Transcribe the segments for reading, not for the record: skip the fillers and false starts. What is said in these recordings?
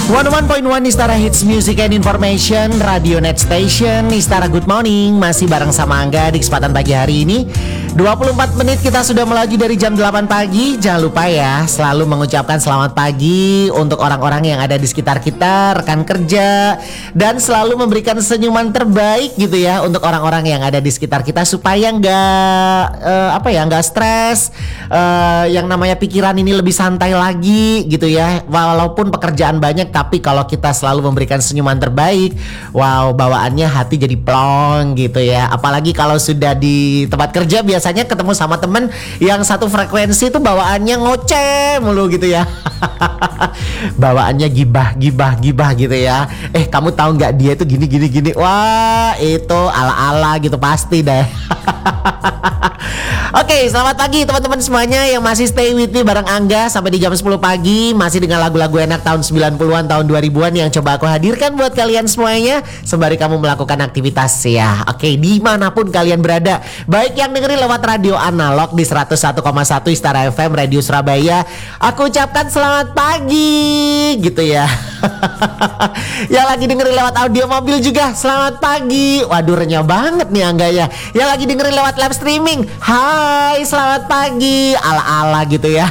101.1 Istara Hits Music and Information, Radio Net Station, Istara Good Morning. Masih bareng sama Angga di kesempatan pagi hari ini. 24 menit kita sudah melaju dari jam 8 pagi. Jangan lupa ya, selalu mengucapkan selamat pagi untuk orang-orang yang ada di sekitar kita, rekan kerja, dan selalu memberikan senyuman terbaik gitu ya untuk orang-orang yang ada di sekitar kita supaya nggak stres, yang namanya pikiran ini lebih santai lagi gitu ya. Walaupun pekerjaan banyak, tapi kalau kita selalu memberikan senyuman terbaik, wow, bawaannya hati jadi plong gitu ya. Apalagi kalau sudah di tempat kerja, biasanya ketemu sama temen yang satu frekuensi tuh bawaannya ngoceh mulu gitu ya. Bawaannya gibah gitu ya. Kamu tahu nggak dia itu gini. Wah, itu ala-ala gitu pasti deh. Oke, selamat pagi teman-teman semuanya yang masih stay with me bareng Angga sampai di jam 10 pagi. Masih dengan lagu-lagu enak tahun 90-an, tahun 2000-an yang coba aku hadirkan buat kalian semuanya sembari kamu melakukan aktivitas ya. Oke, dimanapun kalian berada, baik yang dengerin lewat radio analog di 101,1 Istara FM Radio Surabaya, aku ucapkan selamat pagi gitu ya. Yang lagi dengerin lewat audio mobil juga selamat pagi. Waduh, renyah banget nih Angga ya. Yang lagi dengerin lewat live streaming, hai selamat pagi, ala-ala gitu ya.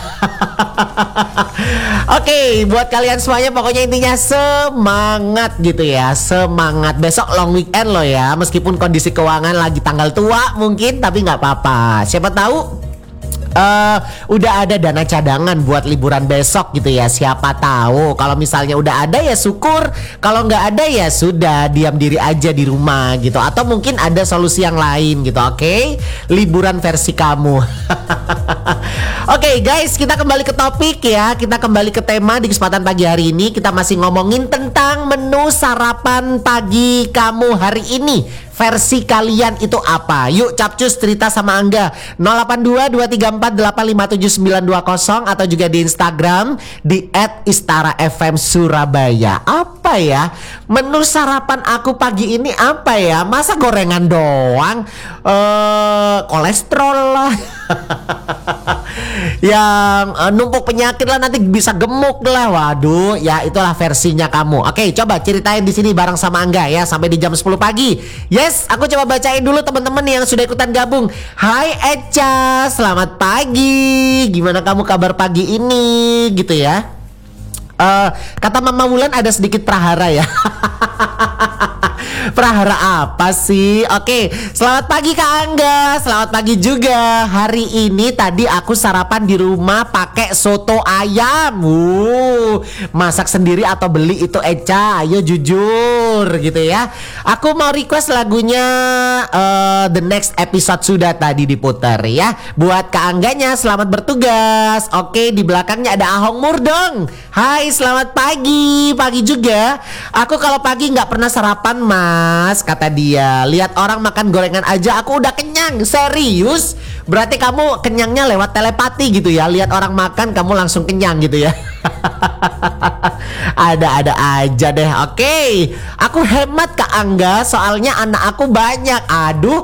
Oke, buat kalian semuanya pokoknya intinya semangat gitu ya. Semangat, besok long weekend loh ya. Meskipun kondisi keuangan lagi tanggal tua mungkin, tapi gak apa-apa. Siapa tahu udah ada dana cadangan buat liburan besok gitu ya. Siapa tahu kalau misalnya udah ada ya syukur, kalau nggak ada ya sudah diam diri aja di rumah gitu. Atau mungkin ada solusi yang lain gitu. Oke, liburan versi kamu. Oke guys, kita kembali ke topik ya. Kita kembali ke tema di kesempatan pagi hari ini. Kita masih ngomongin tentang menu sarapan pagi kamu hari ini. Versi kalian itu apa? Yuk capcus cerita sama Angga 0822348579920 atau juga di Instagram di @istarafmsurabaya. Apa ya? Menu sarapan aku pagi ini apa ya? Masa gorengan doang? Kolesterol lah. Yang numpuk penyakit lah, nanti bisa gemuk lah. Waduh, ya itulah versinya kamu. Oke, coba ceritain di sini bareng sama Angga ya sampai di jam 10 pagi. Yes, aku coba bacain dulu teman-teman yang sudah ikutan gabung. Hai Eca, selamat pagi. Gimana kamu kabar pagi ini gitu ya? Kata Mama Wulan ada sedikit prahara ya. Prahara apa sih? Oke, selamat pagi Kak Angga. Selamat pagi juga. Hari ini tadi aku sarapan di rumah pakai soto ayam. Masak sendiri atau beli itu Eca? Ayo jujur gitu ya. Aku mau request lagunya The Next Episode sudah tadi diputar ya. Buat Kak Angganya selamat bertugas. Oke, di belakangnya ada Ahong Murdong. Hai, selamat pagi. Pagi juga. Aku kalau pagi nggak pernah sarapan Mas, kata dia. Lihat orang makan gorengan aja aku udah kenyang. Serius? Berarti kamu kenyangnya lewat telepati gitu ya. Lihat orang makan kamu langsung kenyang gitu ya. Ada-ada aja deh. Oke, aku hemat Kak Angga, soalnya anak aku banyak. Aduh,